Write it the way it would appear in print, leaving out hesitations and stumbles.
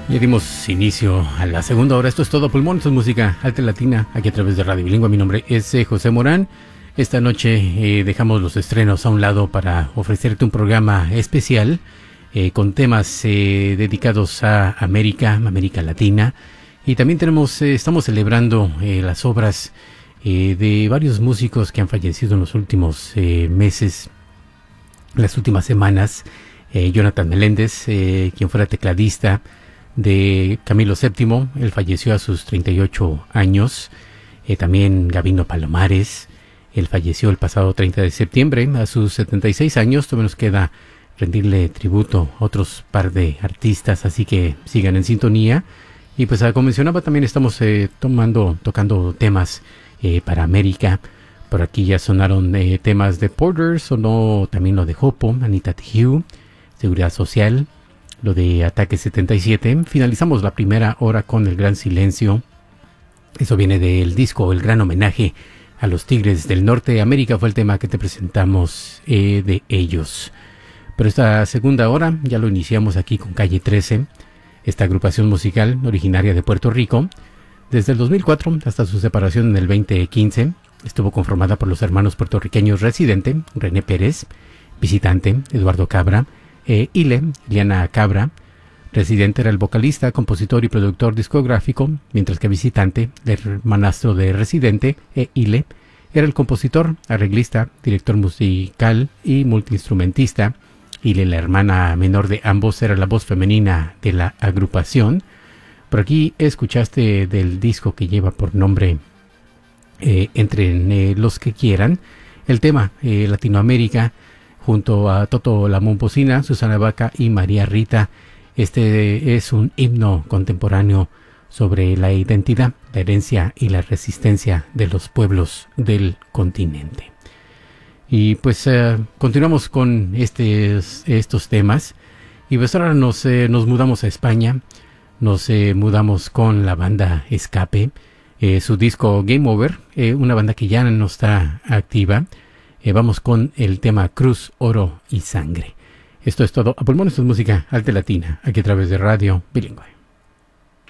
Ya dimos inicio a la segunda hora. Esto es todo pulmón, esto es música alta latina, aquí a través de Radio Bilingüe. Mi nombre es José Morán. Esta noche dejamos los estrenos a un lado para ofrecerte un programa especial con temas dedicados a América Latina. Y también estamos celebrando las obras de varios músicos que han fallecido en los últimos meses, las últimas semanas. Jonathan Meléndez, quien fuera tecladista de Camilo VII, él falleció a sus 38 años. También Gabino Palomares, él falleció el pasado 30 de septiembre a sus 76 años. Todavía nos queda rendirle tributo a otros par de artistas, así que sigan en sintonía. Y pues como mencionaba, también estamos tocando temas para América. Por aquí ya sonaron temas de Porter, sonó también lo de Jopo, Anita Tijoux, Seguridad Social, lo de Ataque 77. Finalizamos la primera hora con El Gran Silencio. Eso viene del disco El Gran Homenaje a los Tigres del Norte de América. Fue el tema que te presentamos de ellos. Pero esta segunda hora ya lo iniciamos aquí con Calle 13, esta agrupación musical originaria de Puerto Rico. Desde el 2004 hasta su separación en el 2015, estuvo conformada por los hermanos puertorriqueños Residente, René Pérez, Visitante, Eduardo Cabra, Ileana Cabra. Residente era el vocalista, compositor y productor discográfico, mientras que Visitante, el hermanastro de Residente, Ile, era el compositor, arreglista, director musical y multiinstrumentista. Ile, la hermana menor de ambos, era la voz femenina de la agrupación. Por aquí escuchaste del disco que lleva por nombre Entre los que quieran, el tema Latinoamérica, junto a Toto La Momposina, Susana Baca y María Rita. Este es un himno contemporáneo sobre la identidad, la herencia y la resistencia de los pueblos del continente. Y pues continuamos con estos temas. Y pues ahora nos mudamos a España. Nos mudamos con la banda Escape. Su disco Game Over, una banda que ya no está activa. Vamos con el tema Cruz, Oro y Sangre. Esto es todo a pulmón, esto es música alta latina, aquí a través de Radio Bilingüe.